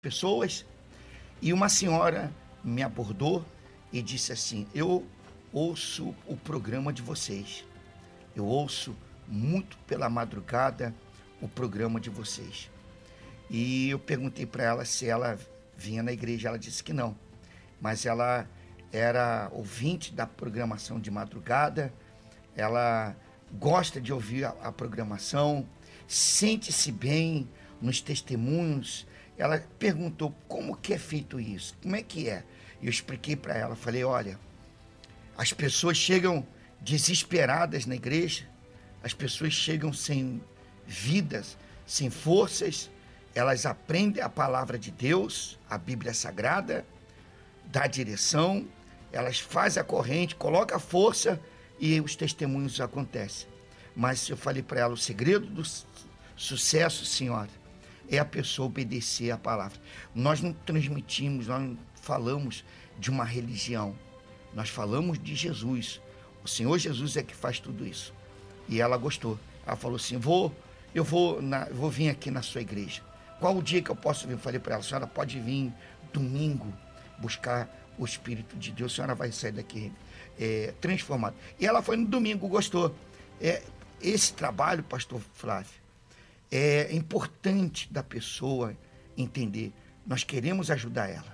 pessoas, e uma senhora me abordou e disse assim: eu ouço o programa de vocês, eu ouço muito pela madrugada o programa de vocês. E eu perguntei para ela se ela vinha na igreja. Ela disse que não, mas ela era ouvinte da programação de madrugada, ela gosta de ouvir a programação, sente-se bem nos testemunhos. Ela perguntou como que é feito isso, como é que é. Eu expliquei para ela, falei: olha, as pessoas chegam desesperadas na igreja, as pessoas chegam sem vidas, sem forças, elas aprendem a palavra de Deus, a Bíblia Sagrada, dá direção, elas fazem a corrente, colocam a força e os testemunhos acontecem. Mas eu falei para ela: o segredo do sucesso, senhora, é a pessoa obedecer a palavra. Nós não transmitimos, nós não falamos de uma religião, nós falamos de Jesus. O Senhor Jesus é que faz tudo isso. E ela gostou. Ela falou assim: eu vou vir aqui na sua igreja. Qual o dia que eu posso vir? Eu falei para ela: a senhora pode vir domingo buscar o Espírito de Deus, a senhora vai sair daqui transformada. E ela foi no domingo, gostou. Esse trabalho, pastor Flávio, é importante da pessoa entender. Nós queremos ajudar ela.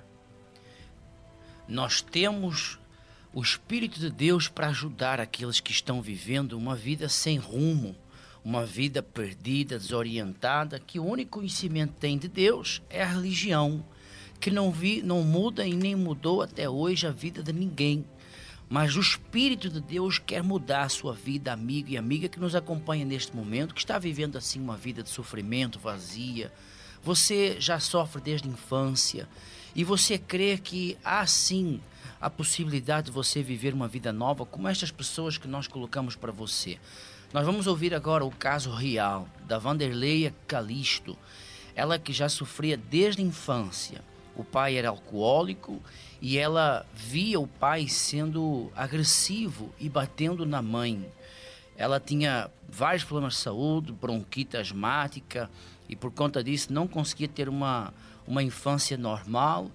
Nós temos o Espírito de Deus para ajudar aqueles que estão vivendo uma vida sem rumo, uma vida perdida, desorientada, que o único conhecimento que tem de Deus é a religião, que não muda e nem mudou até hoje a vida de ninguém. Mas o Espírito de Deus quer mudar a sua vida, amigo e amiga que nos acompanha neste momento, que está vivendo assim uma vida de sofrimento, vazia. Você já sofre desde a infância e você crê que há sim a possibilidade de você viver uma vida nova como estas pessoas que nós colocamos para você. Nós vamos ouvir agora o caso real da Vanderleia Calisto, ela que já sofria desde a infância. O pai era alcoólico e ela via o pai sendo agressivo e batendo na mãe. Ela tinha vários problemas de saúde, bronquite asmática, e por conta disso não conseguia ter uma infância normal.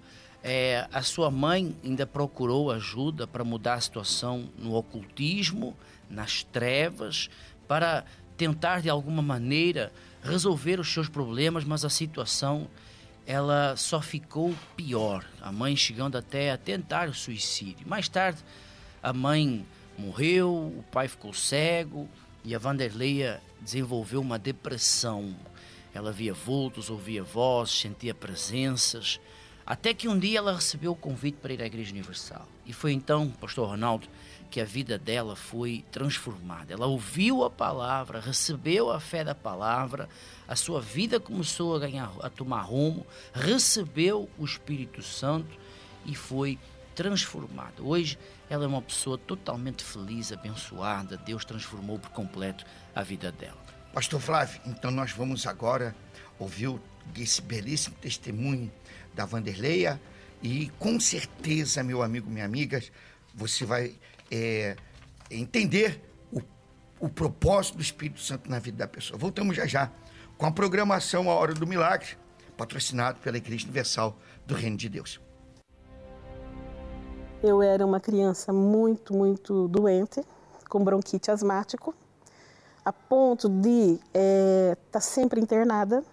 A sua mãe ainda procurou ajuda para mudar a situação no ocultismo, nas trevas, para tentar de alguma maneira resolver os seus problemas, mas a situação ela só ficou pior, a mãe chegando até a tentar o suicídio. Mais tarde a mãe morreu, o pai ficou cego e a Vanderleia desenvolveu uma depressão. Ela via vultos, ouvia vozes, sentia presenças, até que um dia ela recebeu o convite para ir à Igreja Universal. E foi então, pastor Ronaldo, que a vida dela foi transformada. Ela ouviu a palavra, recebeu a fé da palavra, a sua vida começou a tomar rumo, recebeu o Espírito Santo e foi transformada. Hoje ela é uma pessoa totalmente feliz, abençoada. Deus transformou por completo a vida dela. Pastor Flávio, então nós vamos agora ouvir esse belíssimo testemunho da Vanderleia e com certeza, meu amigo, minha amiga, você vai entender o propósito do Espírito Santo na vida da pessoa. Voltamos já com a programação A Hora do Milagre, patrocinado pela Igreja Universal do Reino de Deus. Eu era uma criança muito, muito doente, com bronquite asmático, a ponto de estar sempre internada.